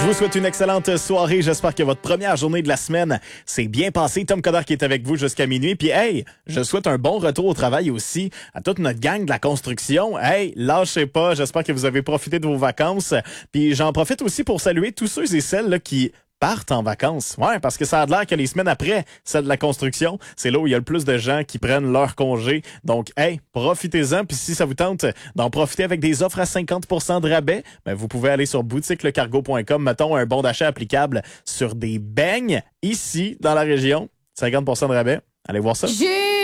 Je vous souhaite une excellente soirée. J'espère que votre première journée de la semaine s'est bien passée. Tom Coderre qui est avec vous jusqu'à minuit. Puis hey, je souhaite un bon retour au travail aussi à toute notre gang de la construction. Hey, lâchez pas. J'espère que vous avez profité de vos vacances. Puis j'en profite aussi pour saluer tous ceux et celles là, qui partent en vacances. Ouais, parce que ça a l'air que les semaines après celle de la construction, c'est là où il y a le plus de gens qui prennent leur congé. Donc, hey, profitez-en. Puis si ça vous tente d'en profiter avec des offres à 50% de rabais, ben vous pouvez aller sur boutiquelecargo.com. Mettons un bon d'achat applicable sur des beignes ici dans la région. 50% de rabais. Allez voir ça.